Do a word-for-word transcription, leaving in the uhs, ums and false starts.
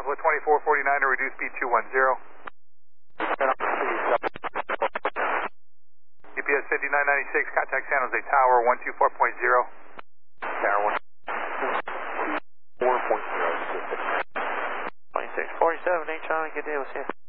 Southwest twenty-four forty-nine to reduce speed two one zero. U P S fifty-nine ninety-six, contact San Jose Tower one two four point zero. Tower one four point zero. twenty-six forty-seven, H on, good deal, see you.